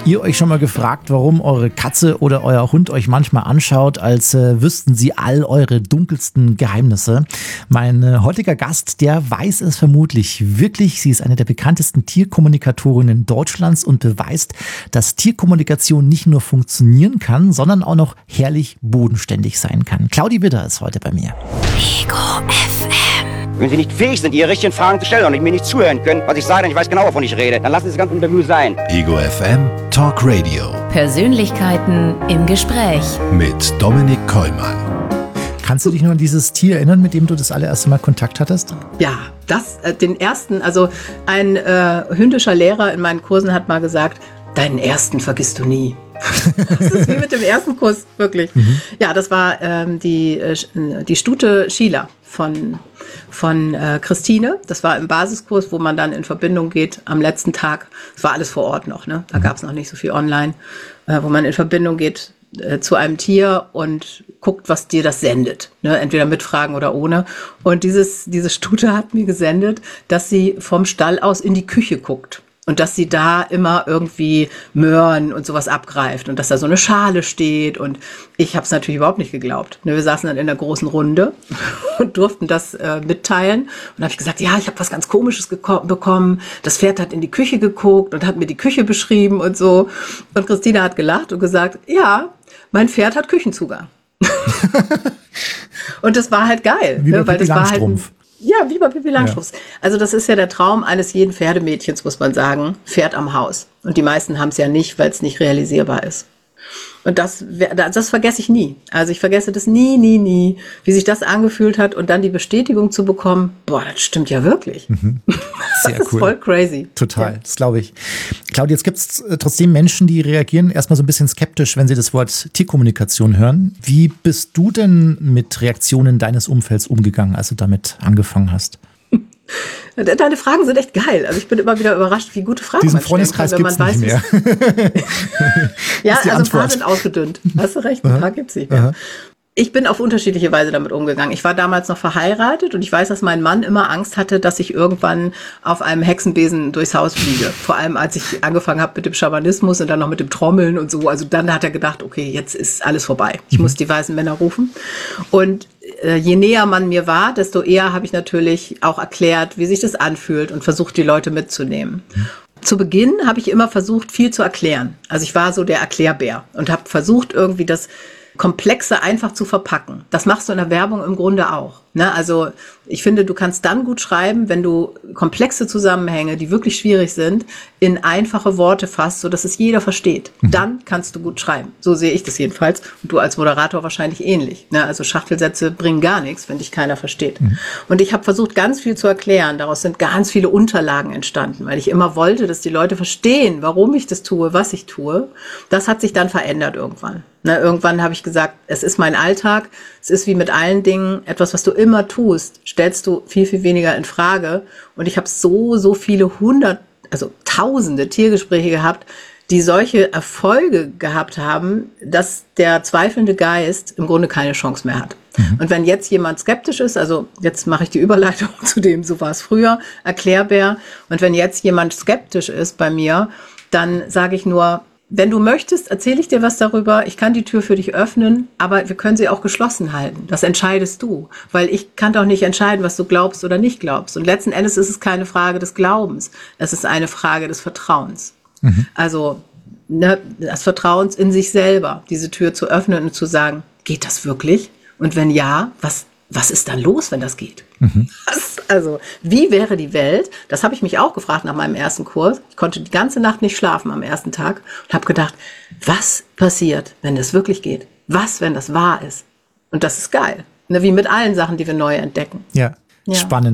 Ihr euch schon mal gefragt, warum eure Katze oder euer Hund euch manchmal anschaut, als wüssten sie all eure dunkelsten Geheimnisse? Mein heutiger Gast, der weiß es vermutlich wirklich. Sie ist eine der bekanntesten Tierkommunikatorinnen Deutschlands und beweist, dass Tierkommunikation nicht nur funktionieren kann, sondern auch noch herrlich bodenständig sein kann. Claudi Widder ist heute bei mir. Ego FM. Wenn Sie nicht fähig sind, Ihre richtigen Fragen zu stellen und mir nicht zuhören können, was ich sage, denn ich weiß genau, wovon ich rede, dann lassen Sie das ganze Interview sein. Ego FM Talk Radio Persönlichkeiten im Gespräch. mit Dominik Kollmann. Kannst du dich noch an dieses Tier erinnern, mit dem du das allererste Mal Kontakt hattest? Ja, den ersten, also ein hündischer Lehrer in meinen Kursen hat mal gesagt, deinen ersten vergisst du nie. Das ist wie mit dem ersten Kuss, wirklich. Ja, das war die Stute Sheila von Christine. Das war im Basiskurs, wo man dann in Verbindung geht am letzten Tag. Das war alles vor Ort noch, ne? Da gab es noch nicht so viel online, wo man in Verbindung geht zu einem Tier und guckt, was dir das sendet, ne? Entweder mit Fragen oder ohne. Und diese Stute hat mir gesendet, dass sie vom Stall aus in die Küche guckt. Und dass sie da immer irgendwie Möhren und sowas abgreift und dass da so eine Schale steht. Und ich habe es natürlich überhaupt nicht geglaubt. Wir saßen dann in der großen Runde und durften das mitteilen. Und da habe ich gesagt, ja, ich habe was ganz Komisches bekommen. Das Pferd hat in die Küche geguckt und hat mir die Küche beschrieben und so. Und Christina hat gelacht und gesagt, ja, mein Pferd hat Küchenzugang. Und das war halt geil. Wie bei weil Pippi das war halt Langstrumpf. ja, wie bei Pippi Langstrumpf. Ja. Also das ist ja der Traum eines jeden Pferdemädchens, muss man sagen, Pferd am Haus. Und die meisten haben es ja nicht, weil es nicht realisierbar ist. Und das vergesse ich nie. Also ich vergesse das nie, wie sich das angefühlt hat und dann die Bestätigung zu bekommen, boah, das stimmt ja wirklich. Sehr das ist cool. voll crazy. Total, Ja. das glaube ich. Claudia, jetzt gibt es trotzdem Menschen, die reagieren erstmal so ein bisschen skeptisch, wenn sie das Wort Tierkommunikation hören. Wie bist du denn mit Reaktionen deines Umfelds umgegangen, als du damit angefangen hast? Deine Fragen sind echt geil. Also ich bin immer wieder überrascht, wie gute Fragen Diesen man stellen Freundeskreis kann, wenn gibt man es nicht mehr. Ja, ist die also ein paar Antwort. sind ausgedünnt. Hast du recht, ein paar gibt's nicht mehr. Ich bin auf unterschiedliche Weise damit umgegangen. Ich war damals noch verheiratet und ich weiß, dass mein Mann immer Angst hatte, dass ich irgendwann auf einem Hexenbesen durchs Haus fliege. Vor allem, als ich angefangen habe mit dem Schamanismus und dann noch mit dem Trommeln und so. Also dann hat er gedacht, okay, jetzt ist alles vorbei. Ich muss die weißen Männer rufen. Und je näher man mir war, desto eher habe ich natürlich auch erklärt, wie sich das anfühlt und versucht, die Leute mitzunehmen. Zu Beginn habe ich immer versucht, viel zu erklären. Also ich war so der Erklärbär und habe versucht, irgendwie das Komplexe einfach zu verpacken. Das machst du in der Werbung im Grunde auch. Ne? Also ich finde, du kannst dann gut schreiben, wenn du komplexe Zusammenhänge, die wirklich schwierig sind, in einfache Worte fasst, sodass es jeder versteht. Dann kannst du gut schreiben. So sehe ich das jedenfalls. Und du als Moderator wahrscheinlich ähnlich. Ne? Also Schachtelsätze bringen gar nichts, wenn dich keiner versteht. Und ich habe versucht, ganz viel zu erklären. Daraus sind ganz viele Unterlagen entstanden, weil ich immer wollte, dass die Leute verstehen, warum ich das tue, was ich tue. Das hat sich dann verändert irgendwann. Ne? Irgendwann habe ich gesagt, es ist mein Alltag. Es ist wie mit allen Dingen etwas, was du immer tust, stellst du viel, viel weniger in Frage. Und ich habe so viele tausende Tiergespräche gehabt, die solche Erfolge gehabt haben, dass der zweifelnde Geist im Grunde keine Chance mehr hat. Und wenn jetzt jemand skeptisch ist, also jetzt mache ich die Überleitung zu dem, so war es früher, Erklärbär. Und wenn jetzt jemand skeptisch ist bei mir, dann sage ich nur, wenn du möchtest, erzähle ich dir was darüber. Ich kann die Tür für dich öffnen, aber wir können sie auch geschlossen halten. Das entscheidest du, weil ich kann doch nicht entscheiden, was du glaubst oder nicht glaubst. Und letzten Endes ist es keine Frage des Glaubens. Es ist eine Frage des Vertrauens. Also des Vertrauens in sich selber, diese Tür zu öffnen und zu sagen, geht das wirklich? Und wenn ja, was ist dann los, wenn das geht? Also, wie wäre die Welt? Das habe ich mich auch gefragt nach meinem ersten Kurs. Ich konnte die ganze Nacht nicht schlafen am ersten Tag und habe gedacht, was passiert, wenn das wirklich geht? Was, wenn das wahr ist? Und das ist geil. Ne, wie mit allen Sachen, die wir neu entdecken. Ja, spannend.